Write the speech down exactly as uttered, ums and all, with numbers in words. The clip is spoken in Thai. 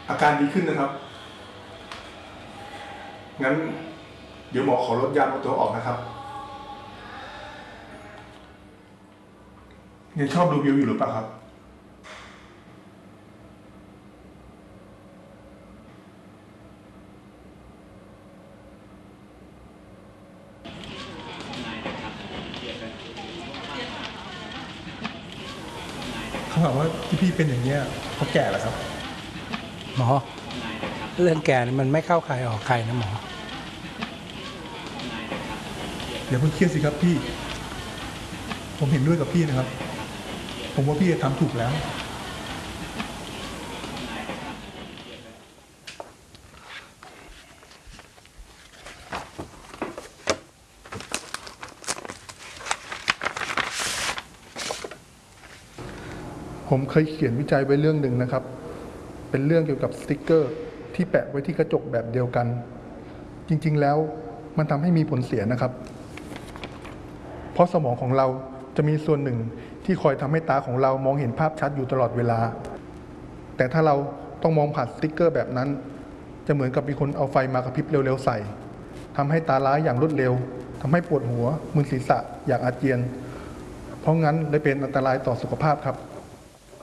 อาการดีขึ้นนะครับงั้นเดี๋ยวหมอขอลดยาลดตัวออกนะครับยังชอบดูวิวอยู่หรือเปล่าครับเขาบอกว่าที่พี่เป็นอย่างเงี้ยเพราะแก่แล้วครับหมอเรื่องแก่นี่มันไม่เข้าใครออกใครนะหมออย่าเพิ่งเครียดสิครับพี่ผมเห็นด้วยกับพี่นะครับผมว่าพี่จะทำถูกแล้วผมเคยเขียนวิจัยไว้เรื่องหนึ่งนะครับเป็นเรื่องเกี่ยวกับสติ๊กเกอร์ที่แปะไว้ที่กระจกแบบเดียวกันจริงๆแล้วมันทำให้มีผลเสียนะครับเพราะสมองของเราจะมีส่วนหนึ่งที่คอยทำให้ตาของเรามองเห็นภาพชัดอยู่ตลอดเวลาแต่ถ้าเราต้องมองผ่านสติ๊กเกอร์แบบนั้นจะเหมือนกับมีคนเอาไฟมากระพริบเร็วๆใส่ทำให้ตาล้าอย่างรวดเร็วทำให้ปวดหัวมึนศีรษะอยากอาเจียนเพราะงั้นเลยเป็นอันตรายต่อสุขภาพครับ